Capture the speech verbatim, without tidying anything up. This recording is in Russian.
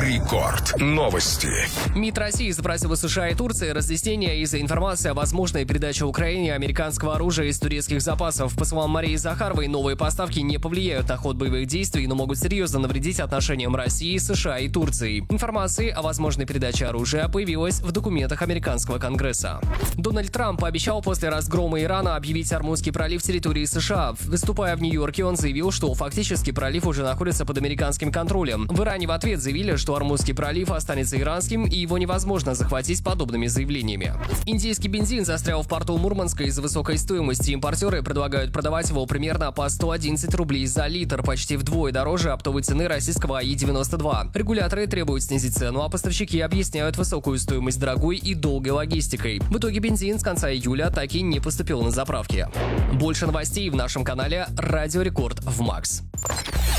Рекорд. Новости. МИД России запросил у США и Турции разъяснения из-за информации о возможной передаче Украине американского оружия из турецких запасов. По словам Марии Захаровой, новые поставки не повлияют на ход боевых действий, но могут серьезно навредить отношениям России, США и Турции. Информация о возможной передаче оружия появилась в документах американского Конгресса. Дональд Трамп пообещал после разгрома Ирана объявить Ормузский пролив территории США. Выступая в Нью-Йорке, он заявил, что фактически пролив уже находится под американским контролем. В Иране в ответ заявили, что Ормузский пролив останется иранским и его невозможно захватить подобными заявлениями. Индийский бензин застрял в порту Мурманска из-за высокой стоимости. Импортеры предлагают продавать его примерно по сто одиннадцать рублей за литр, почти вдвое дороже оптовой цены российского АИ девяносто два. Регуляторы требуют снизить цену, а поставщики объясняют высокую стоимость дорогой и долгой логистикой. В итоге бензин с конца июля так и не поступил на заправки. Больше новостей в нашем канале «Радио Рекорд» в Макс.